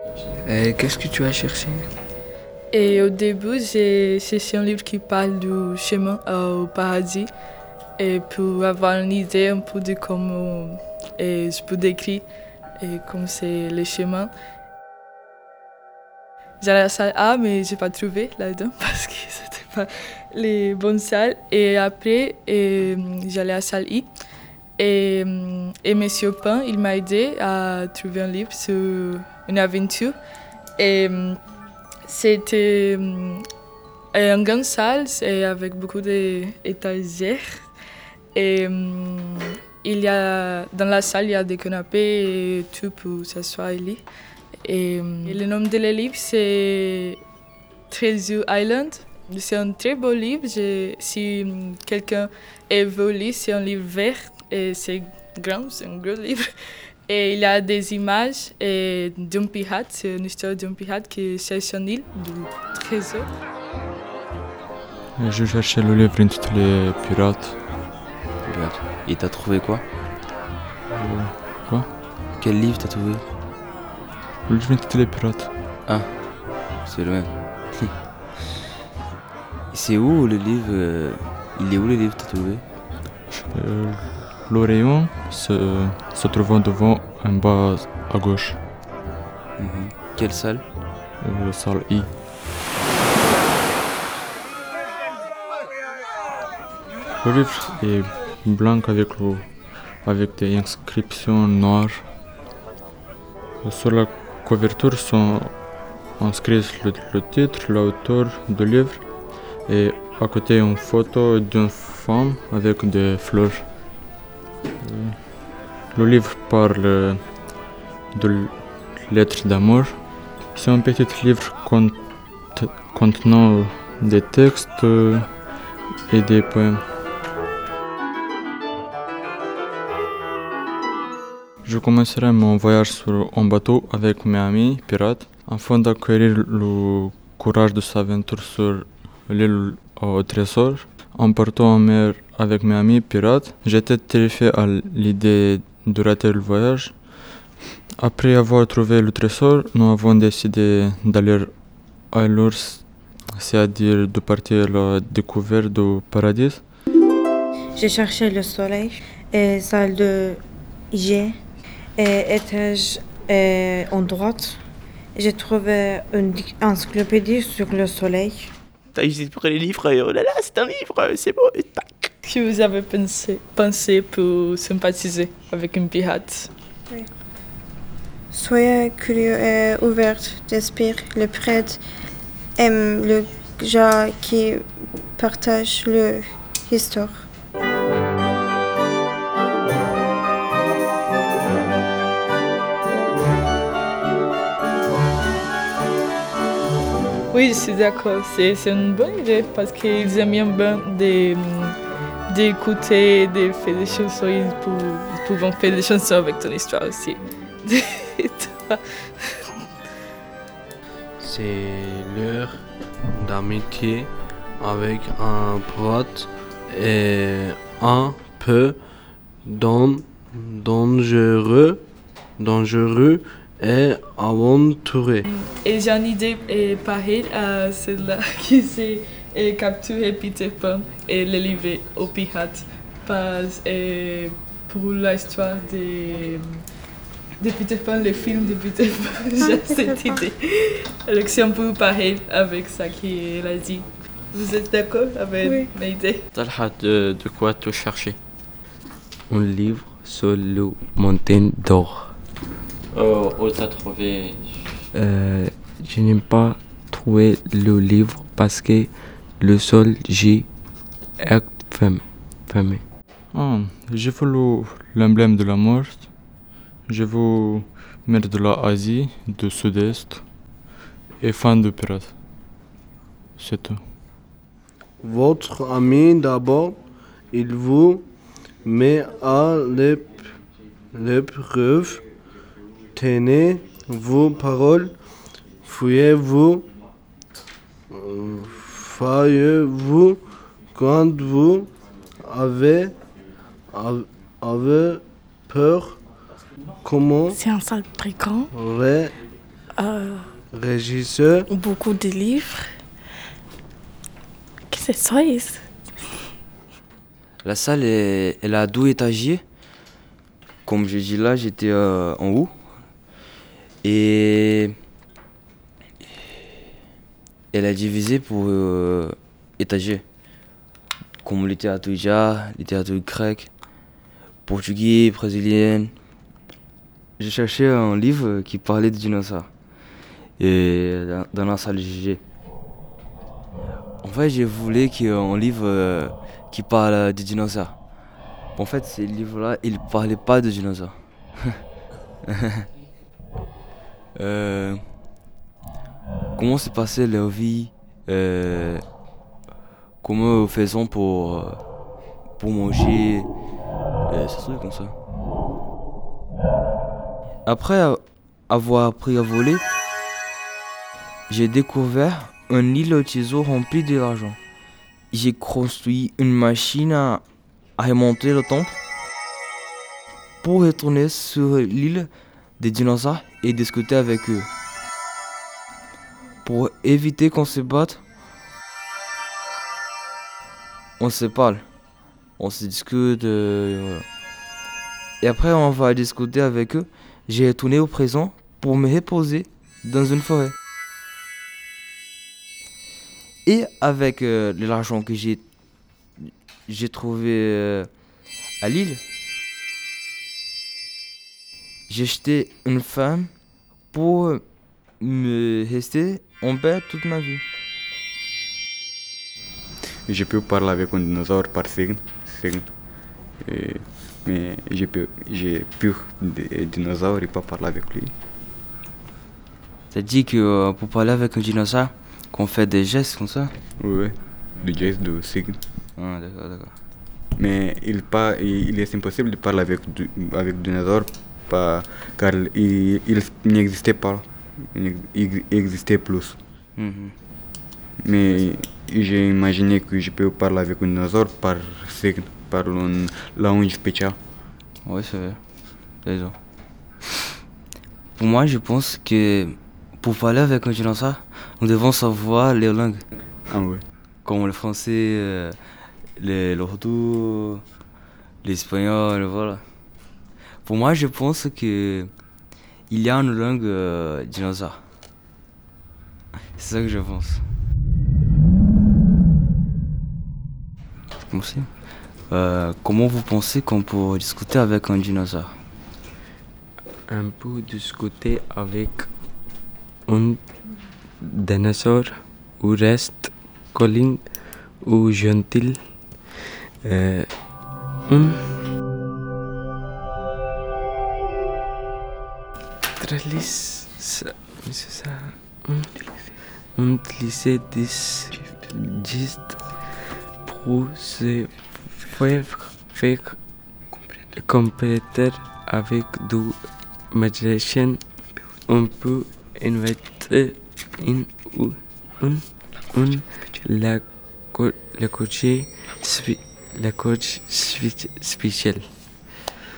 Qu'est-ce que tu as cherché? Et au début, j'ai cherché un livre qui parle du chemin au paradis et pour avoir une idée un peu de comment je peux décrire comme c'est le chemin. J'allais à la salle A, mais j'ai pas trouvé là-dedans parce que c'était pas les bonnes salles. Et après, j'allais à la salle I. Et Monsieur Pain, il m'a aidé à trouver un livre sur une aventure. Et c'était une grande salle avec beaucoup d'étagères. Et dans la salle, il y a des canapés et tout pour s'asseoir et lire. Et le nom de le livre, c'est Treasure Island. C'est un très beau livre. Si quelqu'un veut lire, c'est un livre vert et c'est grand, c'est un gros livre. Et il y a des images d'un pirate, c'est une histoire d'un pirate qui cherche une île du trésor. Je cherchais le livre intitulé Pirates. Regarde. Et t'as trouvé quoi? Quoi? Quel livre t'as trouvé? Le livre intitulé Pirates. Ah, c'est le même. C'est où le livre? Il est où le livre que t'as trouvé? Le rayon se trouvant devant en bas à gauche. Quelle salle? Salle I. Le livre est blanc avec des inscriptions noires. Sur la couverture sont inscrits le titre, l'auteur du livre et à côté une photo d'une femme avec des fleurs. Le livre parle de lettres d'amour. C'est un petit livre contenant des textes et des poèmes. Je commencerai mon voyage sur un bateau avec mes amis pirates afin d'acquérir le courage de s'aventurer sur l'île au trésor. En partant en mer avec mes amis pirates, j'étais terrifié à l'idée de rater le voyage. Après avoir trouvé le trésor, nous avons décidé d'aller ailleurs, c'est-à-dire de partir à la découverte du paradis. J'ai cherché le soleil, et salle de G, et étage en droite. J'ai trouvé une encyclopédie sur le soleil. T'as utilisé pour les livres, oh là là, c'est un livre, c'est beau, tac. Qu'est-ce que vous avez pensé pour sympathiser avec un pirate? Oui. Soyez curieux et ouvert d'esprit. Le prêtre aime le gens qui partagent leur histoire. Oui, je suis d'accord. C'est une bonne idée parce qu'ils aiment bien d'écouter, de faire des chansons. Ils peuvent faire des chansons avec ton histoire aussi. C'est l'heure d'amitié avec un pote et un peu dangereux et aventureux. Et j'ai une idée pareille à celle-là qui s'est capturé Peter Pan et le livre aux pirates pour l'histoire de Peter Pan, le film de Peter Pan. J'ai cette idée. Alors c'est un peu pareil avec ça qu'il a dit. Vous êtes d'accord avec mes idées? Talha, de quoi te chercher? Un livre sur le montagne d'or. Où t'as trouvé? Je n'ai pas trouvé le livre parce que le sol J est fermé. J'ai voulu l'emblème de la mort. Je veux mettre de l'Asie, du Sud-Est et fan de pirates. C'est tout. Votre ami d'abord, il vous met à l'épreuve. Tenez vos paroles, fouillez-vous quand vous avez peur. Comment c'est un sale brigand. Régisseur. Beaucoup de livres. Qu'est-ce que c'est ça? La salle, elle a 2 étages. Comme je dis là, j'étais en haut. Et elle est divisée pour étages. Comme le littérature littérature grecque, portugais, brésilienne. J'ai cherché un livre qui parlait de dinosaures. Et dans la salle G. En fait, je voulais qu'il y ait un livre qui parle des dinosaures. En fait, ce livre-là, il ne parlait pas de dinosaures. Comment s'est passée leur vie, comment nous faisons pour manger, ces trucs comme ça. Après avoir appris à voler, j'ai découvert un île au trésor rempli d'argent. J'ai construit une machine à remonter le temps pour retourner sur l'île des dinosaures et discuter avec eux. Pour éviter qu'on se batte, on se parle, on se discute. Voilà. Et après, on va discuter avec eux. J'ai retourné au présent pour me reposer dans une forêt. Et avec l'argent que j'ai trouvé à Lille, j'ai acheté une femme pour me rester en paix toute ma vie. Je peux parler avec un dinosaure par signe. Mais j'ai peur des dinosaures et pas parler avec lui. Ça dit que pour parler avec un dinosaure, qu'on fait des gestes comme ça? Oui, des gestes de signe. Ah, d'accord. Mais il est impossible de parler avec dinosaures car il n'existait pas. Il existait plus. Mm-hmm. Mais j'ai imaginé que je peux parler avec un dinosaure par signe, par une langue spéciale. Oui, c'est vrai. Désolé. Pour moi, je pense que pour parler avec un dinosaure, nous devons savoir les langues. Ah oui. Comme le français, l'ourdou, l'espagnol, voilà. Pour moi, je pense que il y a une langue dinosaure. C'est ça que je pense. Comment vous pensez qu'on peut discuter avec un dinosaure? On peut discuter avec un dinosaure ou reste colline ou gentil. Utiliser des gestes pour se faire comprendre avec de modération. On peut inviter la coach spéciale.